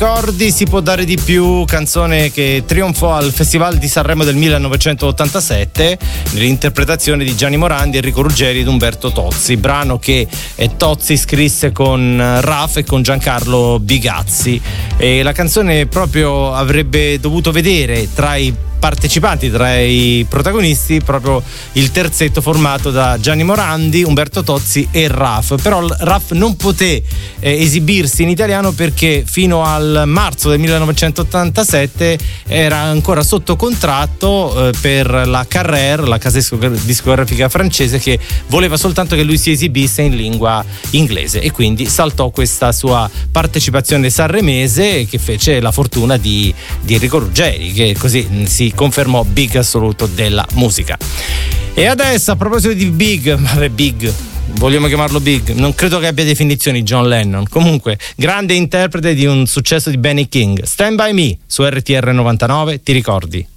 ricordi, si può dare di più, canzone che trionfò al Festival di Sanremo del 1987 nell'interpretazione di Gianni Morandi, Enrico Ruggeri ed Umberto Tozzi, brano che Tozzi scrisse con Raf e con Giancarlo Bigazzi, e la canzone proprio avrebbe dovuto vedere tra i partecipanti, tra i protagonisti, proprio il terzetto formato da Gianni Morandi, Umberto Tozzi e Raf. Però Raf non poté esibirsi in italiano perché fino al marzo del 1987 era ancora sotto contratto per la Carrère, la casa discografica francese, che voleva soltanto che lui si esibisse in lingua inglese, e quindi saltò questa sua partecipazione sanremese, che fece la fortuna di Enrico Ruggeri, che così si confermò big assoluto della musica. E adesso, a proposito di big, vogliamo chiamarlo big, non credo che abbia definizioni John Lennon, comunque grande interprete di un successo di Benny King, Stand By Me su RTR 99, ti ricordi?